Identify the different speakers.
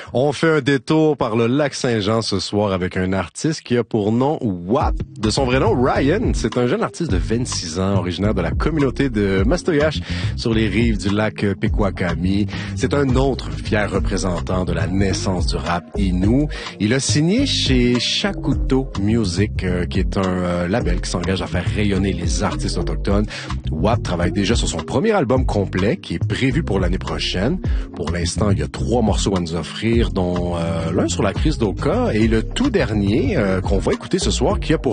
Speaker 1: On fait un détour par le lac Saint-Jean ce soir avec un artiste qui a pour nom WAP. De son vrai nom, Ryan. C'est un jeune artiste de 26 ans, originaire de la communauté de Mastoyache sur les rives du lac Pequakami. C'est un autre fier représentant de la naissance du rap Innu. Il a signé chez Shakuto Music, qui est un label qui s'engage à faire rayonner les artistes autochtones. WAP travaille déjà sur son premier album complet qui est prévu pour l'année prochaine. Pour l'instant, il y a 3 morceaux à nous offrir, dont l'un sur la crise d'Oka et le tout dernier qu'on va écouter ce soir qui a pour